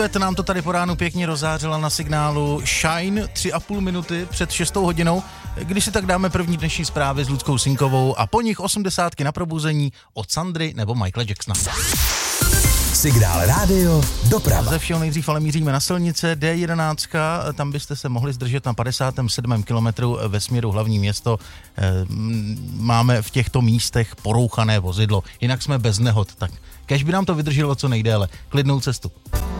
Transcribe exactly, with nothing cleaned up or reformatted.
To nám to tady po ránu pěkně rozářila na signálu Shine tři a půl minuty před šestou hodinou, když si tak dáme první dnešní zprávy s Luckou Sinkovou a po nich osmdesátky na probuzení od Sandry nebo Michaela Jacksona. Signál rádio, doprava. Ze všeho nejdřív ale míříme na silnice D jedenáct, tam byste se mohli zdržet na padesátém sedmém kilometru ve směru hlavní město. Máme v těchto místech porouchané vozidlo, jinak jsme bez nehod, tak kéž by nám to vydrželo co nejdéle. Klidnou cestu.